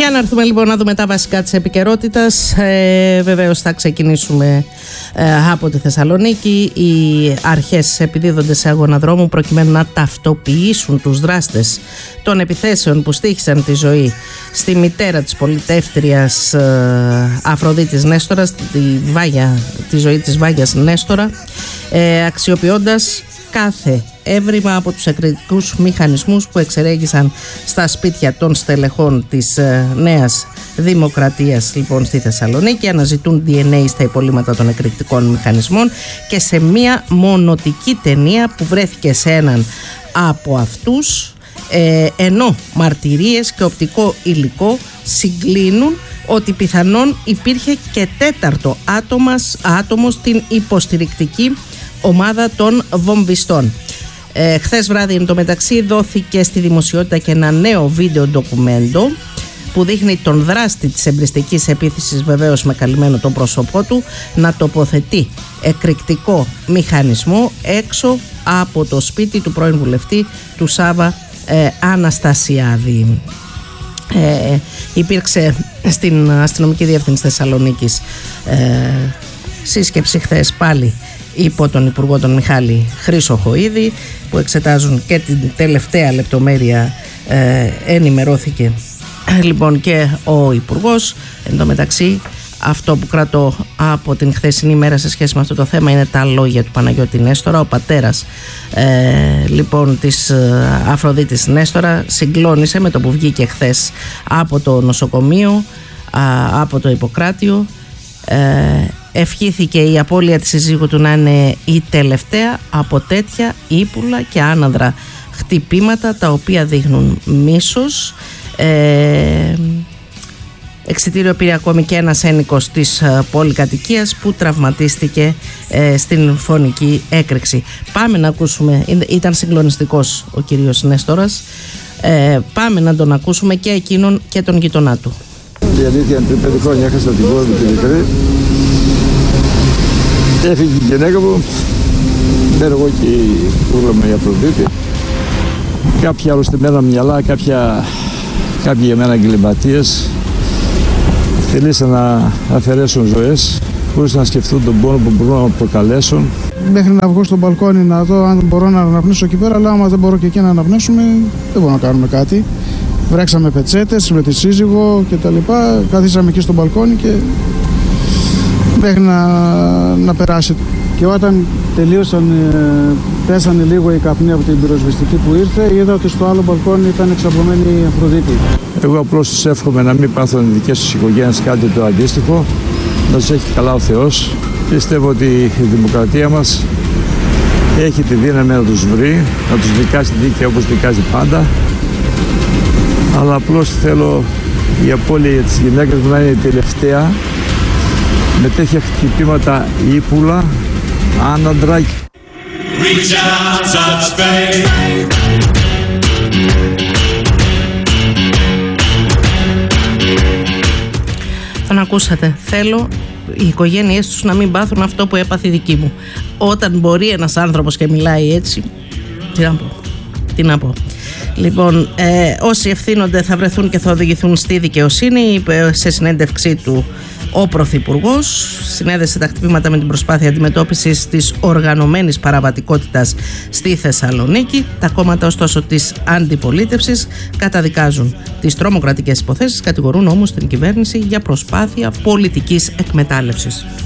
Για να έρθουμε λοιπόν να δούμε τα βασικά της επικαιρότητας. Βεβαίως θα ξεκινήσουμε από τη Θεσσαλονίκη. Οι αρχές επιδίδονται σε αγώνα δρόμου προκειμένου να ταυτοποιήσουν τους δράστες των επιθέσεων που στοίχησαν τη ζωή στη μητέρα της πολιτεύτριας Αφροδίτης Νέστορας, τη ζωή της Βάγιας Νέστορα, αξιοποιώντας κάθε έβριμα από τους εκρηκτικούς μηχανισμούς που εξερέγησαν στα σπίτια των στελεχών της Νέας Δημοκρατίας λοιπόν στη Θεσσαλονίκη. Αναζητούν DNA στα υπολείμματα των εκρηκτικών μηχανισμών και σε μία μονοτική ταινία που βρέθηκε σε έναν από αυτούς, ενώ μαρτυρίες και οπτικό υλικό συγκλίνουν ότι πιθανόν υπήρχε και τέταρτο άτομο στην υποστηρικτική ομάδα των βομβιστών. Χθες βράδυ εν τω μεταξύ δόθηκε στη δημοσιότητα και ένα νέο βίντεο ντοκουμέντο που δείχνει τον δράστη της εμπριστικής επίθεσης, βεβαίως με καλυμμένο το πρόσωπό του, να τοποθετεί εκρηκτικό μηχανισμό έξω από το σπίτι του πρώην βουλευτή του Σάβα Αναστασιάδη. Υπήρξε στην αστυνομική διεύθυνση Θεσσαλονίκης σύσκεψη χθες πάλι υπό τον Υπουργό τον Μιχάλη Χρυσοχοΐδη, που εξετάζουν και την τελευταία λεπτομέρεια. Ενημερώθηκε λοιπόν και ο Υπουργός. Εν τω μεταξύ, αυτό που κρατώ από την χθεσινή μέρα σε σχέση με αυτό το θέμα είναι τα λόγια του Παναγιώτη Νέστορα. Ο πατέρας λοιπόν της Αφροδίτης Νέστορα συγκλώνησε με το που βγήκε χθες από το νοσοκομείο, από το Ιπποκράτιο. Ευχήθηκε η απώλεια της συζύγου του να είναι η τελευταία από τέτοια ύπουλα και άναδρα χτυπήματα τα οποία δείχνουν μίσος. Εξιτήριο πήρε ακόμη και ένας ένοικος της πολυκατοικίας που τραυματίστηκε στην φωνική έκρηξη. Πάμε να ακούσουμε, ήταν συγκλονιστικός ο κύριος Νέστορας, πάμε να τον ακούσουμε και εκείνον και τον γειτονά του. Η αλήθεια είναι, πριν 5 χρόνια έχασα την κόρη μου τη μικρή. Έφυγε η γυναίκα μου, μένω εγώ και η κούρλα μου η Αφροδίτη. Κάποια αρρωστημένα μυαλά, κάποιοι για μένα εγκληματίες θελήσαν να αφαιρέσουν ζωές χωρίς να σκεφτούν τον πόνο που μπορούν να προκαλέσουν. Μέχρι να βγω στο μπαλκόνι να δω αν μπορώ να αναπνεύσω εκεί πέρα, αλλά άμα δεν μπορώ και εκεί να αναπνεύσουμε, δεν μπορούμε να κάνουμε κάτι. Βρέξαμε πετσέτες με τη σύζυγο και τα λοιπά, καθίσαμε εκεί στο μπαλκόνι και μέχρι να περάσει. Και όταν τελείωσαν, πέσανε λίγο οι καπνοί από την πυροσβεστική που ήρθε, είδα ότι στο άλλο μπαλκόνι ήταν εξαπλωμένη η Αφροδίτη. Εγώ απλώς τους εύχομαι να μην πάθουν οι δικές τους οικογένειες κάτι το αντίστοιχο, να τους έχει καλά ο Θεός. Πιστεύω ότι η δημοκρατία μας έχει τη δύναμη να τους βρει, να τους δικάσει δίκαια όπως δικάζει πάντα. Αλλά απλώς θέλω η απώλεια της γυναίκας μου να είναι η τελευταία, με τέτοια χτυπήματα ύπουλα, άναντρα. Τον ακούσατε. Θέλω οι οικογένειές τους να μην πάθουν αυτό που έπαθε η δική μου. Όταν μπορεί ένας άνθρωπος και μιλάει έτσι, τι να πω. Λοιπόν, όσοι ευθύνονται θα βρεθούν και θα οδηγηθούν στη δικαιοσύνη. Σε συνέντευξή του ο Πρωθυπουργός συνέδεσε τα χτυπήματα με την προσπάθεια αντιμετώπισης της οργανωμένης παραβατικότητας στη Θεσσαλονίκη. Τα κόμματα ωστόσο της αντιπολίτευσης καταδικάζουν τις τρομοκρατικές υποθέσεις, κατηγορούν όμως την κυβέρνηση για προσπάθεια πολιτικής εκμετάλλευσης.